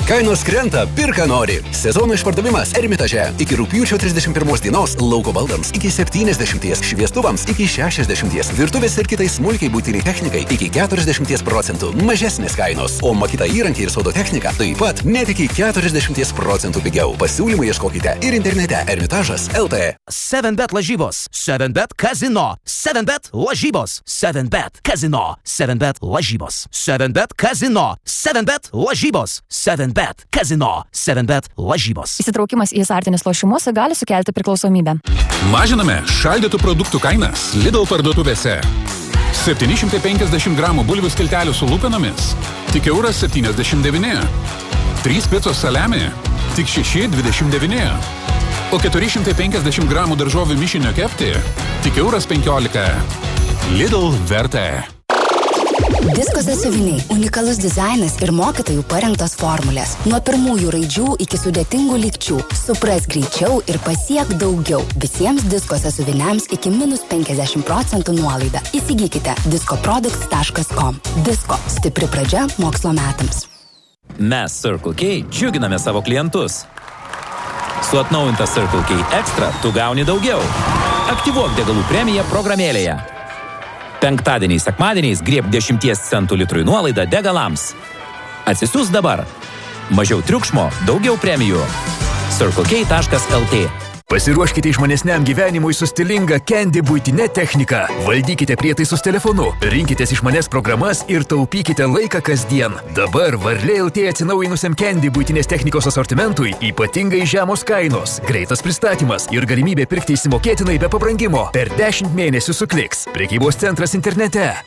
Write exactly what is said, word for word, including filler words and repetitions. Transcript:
Kainos krenta, pirka nori. Sezono išpardavimas Ermitaže. Iki rugpjūčio trisdešimt pirmos dienos lauko baldams iki septyniasdešimt, šviestuvams iki šešiasdešimt, virtuvės ir kitai smulkiai būtiniai technikai iki keturiasdešimt procentų mažesnės kainos. O Makita įrankiai ir sodo technika taip pat net iki keturiasdešimt procentų pigiau. Pasiūlymų ieškokite ir internete ermitažas taškas lt. seven bet lažybos, seven bet kazino, seven bet lažybos, seven bet kazino, seven bet lažybos, seven bet kazino, seven bet lažybos, seven bet kazino, seven bet lažybos. Įsitraukimas į azartinius lošimus gali sukelti priklausomybę. Mažiname šaldytų produktų kainas Lidl parduotuvėse. septyni šimtai penkiasdešimt gramų bulvių skiltelių su lupinomis, tik euras septyniasdešimt devyni. trys picos saliami, tik šeši dvidešimt devyni. O keturi šimtai penkiasdešimt gramų daržovių mišinio kepti, tik euras penkiolika. Lidl vertė. Disko sąsiuviniai – unikalus dizainas ir mokytojų parengtos formulės. Nuo pirmųjų raidžių iki sudėtingų lygčių. Supras greičiau ir pasiek daugiau. Visiems disko sąsiuviniams iki minus penkiasdešimt procentų nuolaida. Įsigykite disko products taškas com. Disko – stipri pradžia mokslo metams. Mes Circle K džiuginame savo klientus. Su atnaujinta Circle K Extra tu gauni daugiau. Aktyvuok degalų premiją programėlėje. Penktadieniais, sekmadieniais grieb dešimties centų litrui nuolaidą degalams. Atsisiųs dabar. Mažiau triukšmo, daugiau premijų. circle k taškas lt. Pasiruoškite išmanesniam gyvenimui su stilinga Candy buitinė technika. Valdykite prietaisus telefonu, rinkitės išmanes programas ir taupykite laiką kasdien. Dabar Varlė L T atsinaujinusiam Candy buitinės technikos asortimentui ypatingai žemos kainos, greitas pristatymas ir galimybė pirkti įsimokėtinai be pabrangimo per dešimt mėnesių su Kliks. Prekybos centras internete